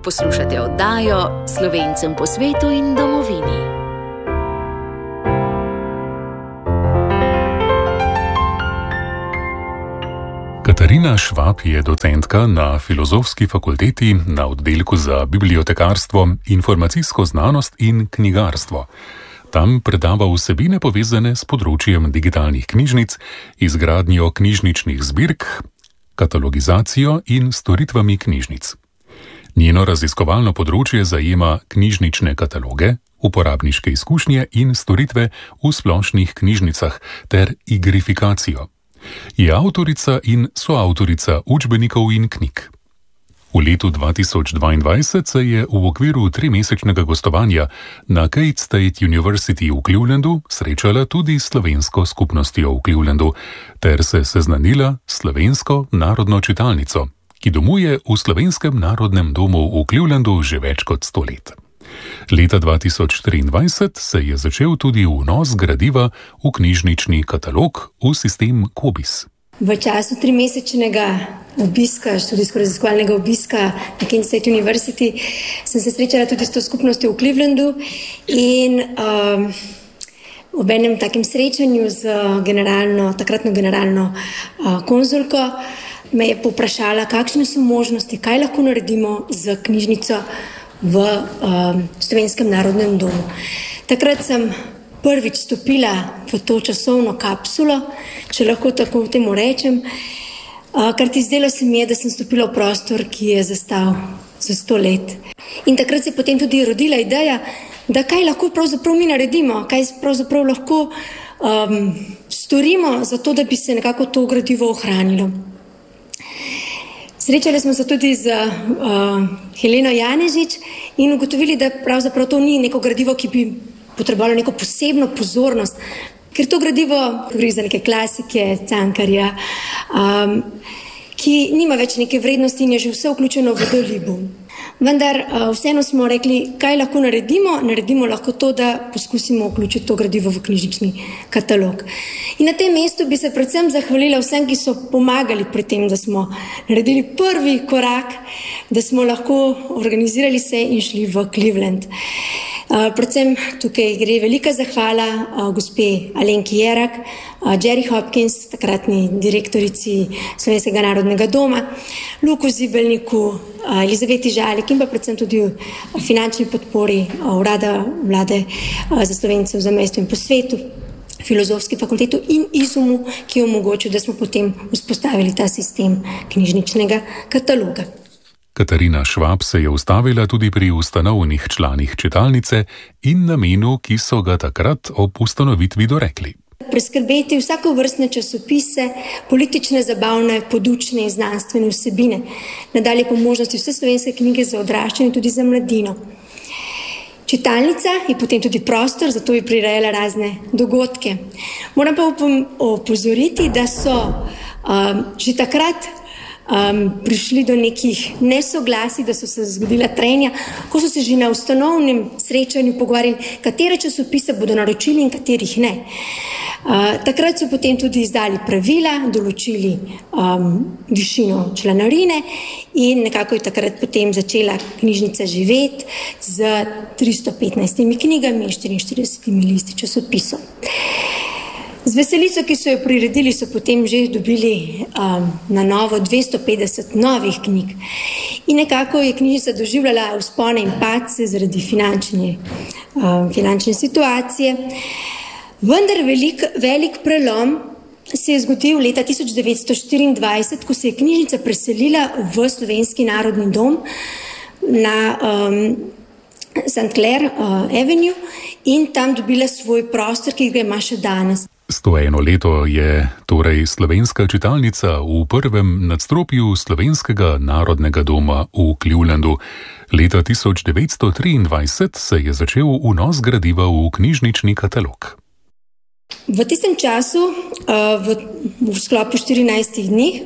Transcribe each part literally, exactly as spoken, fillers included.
Poslušate oddajo Slovencem po svetu in domovini. Katarina Švab je docentka na Filozofski fakulteti na oddelku za bibliotekarstvo, informacijsko znanost in knjigarstvo. Tam predava vsebine povezane s področjem digitalnih knjižnic, izgradnjo knjižničnih zbirk, katalogizacijo in storitvami knjižnic. Njeno raziskovalno področje zajema knjižnične kataloge, uporabniške izkušnje in storitve v splošnih knjižnicah ter igrifikacijo. Je avtorica in soavtorica učbenikov in knjig. V letu dva tisoč dvaindvajset se je v okviru trimesečnega gostovanja na Kate State University v Clevelandu srečala tudi s slovensko skupnostjo v Clevelandu ter se seznanila s slovensko narodno čitalnico, ki domuje v Slovenskem narodnem domu v Clevelandu že več kot sto let. Leta dva tisoč triindvajset se je začel tudi vnos gradiva v knjižnični katalog v sistem Kobis. V času trimesečnega obiska, študijsko-raziskovalnega obiska na Kent State University sem se srečala tudi s to skupnostjo v Clevelandu in um, ob enem takem srečanju z generalno, takratno generalno uh, konzulko me je povprašala, kakšne so možnosti, kaj lahko naredimo z knjižnico v um, Slovenskem narodnem domu. Takrat sem prvič stopila v to časovno kapsulo, če lahko tako temu rečem, uh, kar ti zdelo se mi je, da sem stopila v prostor, ki je zastal za sto let. In takrat se je potem tudi rodila ideja, da kaj lahko pravzaprav mi naredimo, kaj pravzaprav lahko um, storimo za to, da bi se nekako to gradivo ohranilo. Srečali smo se tudi z uh, Heleno Janežič in ugotovili, da pravzaprav to ni neko gradivo, ki bi potrebovalo neko posebno pozornost, ker to gradivo govori za neke klasike, Cankarja, um, ki nima več neke vrednosti in je že vse vključeno v Dolibu. Vendar uh, vseeno smo rekli, kaj lahko naredimo, naredimo lahko to, da poskusimo vključiti to gradivo v knjižnični katalog. In na tem mestu bi se predvsem zahvalila vsem, ki so pomagali pri tem, da smo naredili prvi korak, da smo lahko organizirali se in šli v Cleveland. Uh, predvsem tukaj gre velika zahvala uh, gospe Alenki Jerak, uh, Jerry Hopkins, takratni direktorici Slovenskega narodnega doma, Luku Zibelniku, uh, Elizaveti Žalik in pa predvsem tudi finančni podpori uh, Urada vlade uh, za Slovence v zamejstvu in po svetu, Filozofski fakultetu in Izumu, ki je omogočil, da smo potem vzpostavili ta sistem knjižničnega kataloga. Katarina Švab se je ustavila tudi pri ustanovnih članih čitalnice in namenu, ki so ga takrat ob ustanovitvi dorekli. Preskrbeti vsakovrstne časopise, politične, zabavne, podučne in znanstvene vsebine. Nadalje po možnosti vse slovenske knjige za odraščanje tudi za mladino. Čitalnica je potem tudi prostor, zato je prirejala razne dogodke. Moram pa opozoriti, da so um, že takrat Um, prišli do nekih nesoglasij, da so se zgodila trenja, ko so se že na ustanovnem srečanju pogovarjali, katere časopise bodo naročili in katerih ne. Uh, takrat so potem tudi izdali pravila, določili um, višino članarine in nekako je takrat potem začela knjižnica živeti z tristo petnajstimi knjigami in štiriinštiridesetimi listi časopisov. Z veselico, ki so jo priredili, so potem že dobili um, na novo dvesto petdeset novih knjig. In nekako je knjižnica doživljala vzpone in padce zaradi finančne, um, finančne situacije. Vendar velik, velik prelom se je zgodil leta tisoč devetsto štiriindvajset, ko se je knjižnica preselila v Slovenski narodni dom na um, Saint Clair uh, Avenue in tam dobila svoj prostor, ki ga ima še danes. sto eno leto je torej slovenska čitalnica v prvem nadstropju Slovenskega narodnega doma v Clevelandu. Leta tisoč devetsto triindvajset se je začel vnos gradiva v knjižnični katalog. V tistem času, v, v sklopu štirinajstih dni,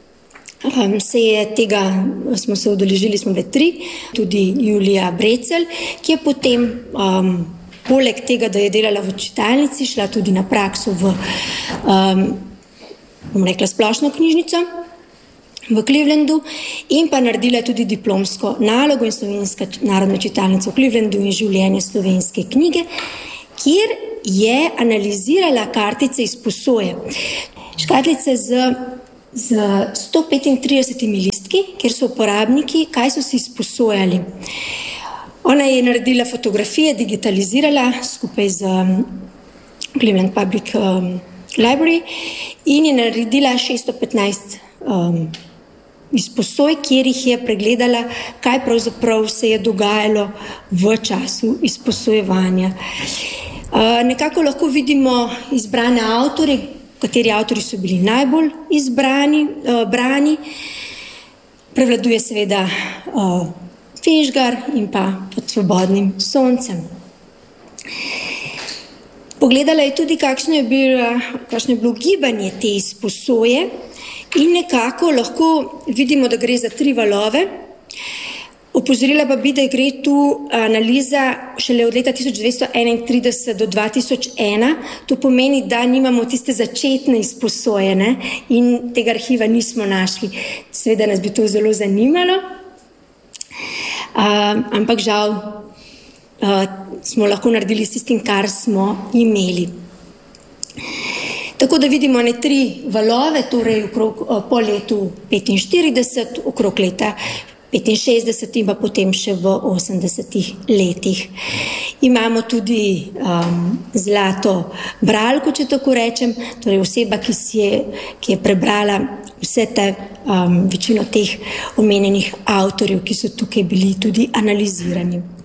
se je tega, smo se udeležili, smo bile tri, tudi Julija Brecelj, ki je potem um, poleg tega, da je delala v čitalnici, šla tudi na prakso v, um, bom rekla, splošno knjižnico v Clevelandu in pa naredila tudi diplomsko nalogo in slovenska narodna čitalnica v Clevelandu in življenje slovenske knjige, kjer je analizirala kartice izposoje. Škatlice z, z sto petintridesetimi listki, kjer so uporabniki, kaj so si izposojali. Ona je naredila fotografije, digitalizirala skupaj z Cleveland Public um, Library in je naredila šeststo petnajst um, izposoj, kjer jih je pregledala, kaj pravzaprav se je dogajalo v času izposojevanja. Uh, nekako lahko vidimo izbrane avtorje, kateri avtorji so bili najbolj izbrani, uh, brani. Prevladuje seveda uh, Finžgar in pa Pod svobodnim soncem. Pogledala je tudi, kakšno je bilo, kakšno je bilo gibanje te izposoje in nekako lahko vidimo, da gre za tri valove. Opozorila pa bi, da gre tu analiza šele od leta tisoč devetsto enaintrideset do dva tisoč ena. To pomeni, da nimamo tiste začetne izposoje, ne? In tega arhiva nismo našli. Seveda nas bi to zelo zanimalo, uh, ampak žal uh, smo lahko naredili s tistim, kar smo imeli. Tako da vidimo ne tri valove, torej okrog, po letu petinštirideset, okrog leta petinšestdeset in pa potem še v osemdesetih letih. Imamo tudi um, zlato bralko, če tako rečem, torej oseba, ki, si je, ki je prebrala vse te, um, večino teh omenjenih avtorjev, ki so tukaj bili tudi analizirani.